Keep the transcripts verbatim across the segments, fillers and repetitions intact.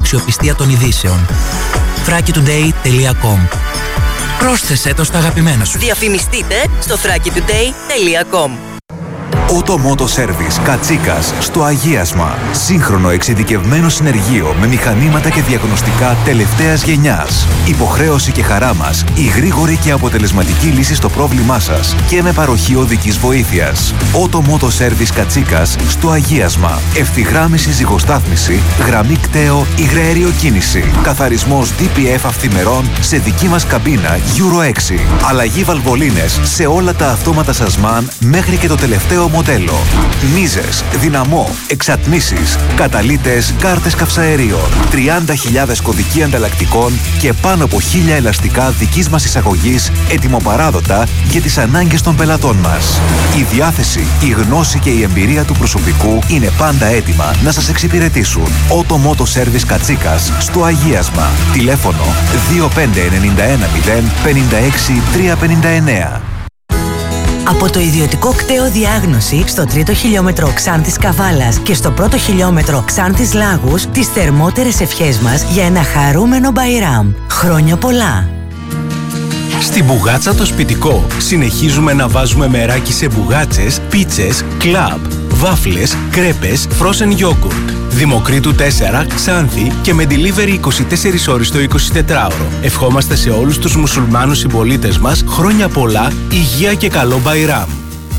αξιοπιστία των ειδήσεων. θράκη τουντέι τελεία κομ. Πρόσθεσέ το στα αγαπημένα σου. Διαφημιστείτε στο θράκη τουντέι τελεία κομ. Auto Moto Service Κατσίκας στο Αγίασμα. Σύγχρονο εξειδικευμένο συνεργείο με μηχανήματα και διαγνωστικά τελευταίας γενιάς. Υποχρέωση και χαρά μας η γρήγορη και αποτελεσματική λύση στο πρόβλημά σας και με παροχή οδικής βοήθειας. Auto Moto Service Κατσίκας στο Αγίασμα. Ευθυγράμμιση ζυγοστάθμιση, γραμμή κταίο, υγραέριο κίνηση. Καθαρισμός ντι πι εφ αυθημερών σε δική μας καμπίνα Euro έξι. Αλλαγή βαλβολίνες σε όλα τα αυτόματα σασμάν μέχρι και το τελευταίο μοντέλο. Μίζες, δυναμό, εξατμίσεις, καταλύτες, κάρτες καυσαερίων, τριάντα χιλιάδες κωδικοί ανταλλακτικών και πάνω από χίλια ελαστικά δικής μας εισαγωγής ετοιμοπαράδοτα για τις ανάγκες των πελατών μας. Η διάθεση, η γνώση και η εμπειρία του προσωπικού είναι πάντα έτοιμα να σας εξυπηρετήσουν. Auto Moto Service Κατσίκας στο Αγίασμα. Τηλέφωνο δύο πέντε εννιά ένα μηδέν πέντε έξι τρία πέντε εννιά. Από το ιδιωτικό κταίο Διάγνωση στο τρίτο χιλιόμετρο Ξάνθης Καβάλας και στο πρώτο χιλιόμετρο Ξάνθης Λάγους, τις θερμότερες ευχές μας για ένα χαρούμενο Μπαϊράμ. Χρόνια πολλά! Στην Μπουγάτσα το σπιτικό συνεχίζουμε να βάζουμε μεράκι σε μπουγάτσες, πίτσες, κλαμπ, βάφλες, κρέπες, frozen yogurt. Δημοκρίτου τέσσερα, Ξάνθη και με delivery είκοσι τέσσερις ώρες το εικοσιτετράωρο. Ευχόμαστε σε όλους τους μουσουλμάνους συμπολίτες μας χρόνια πολλά, υγεία και καλό Μπαϊράμ.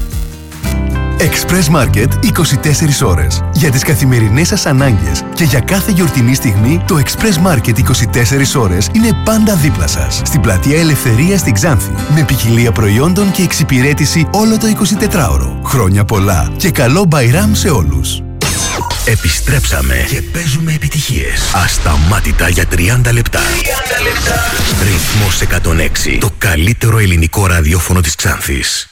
Express Market είκοσι τέσσερις ώρες. Για τις καθημερινές σας ανάγκες και για κάθε γιορτινή στιγμή, το Express Market είκοσι τέσσερις ώρες είναι πάντα δίπλα σας. Στην πλατεία Ελευθερίας στην Ξάνθη. Με ποικιλία προϊόντων και εξυπηρέτηση όλο το εικοσιτετράωρο. Χρόνια πολλά και καλό Μπαϊράμ σε όλους. Επιστρέψαμε και παίζουμε επιτυχίες. Ασταμάτητα για τριάντα λεπτά. τριάντα λεπτά. Ρυθμός εκατόν έξι. Το καλύτερο ελληνικό ραδιόφωνο της Ξάνθης.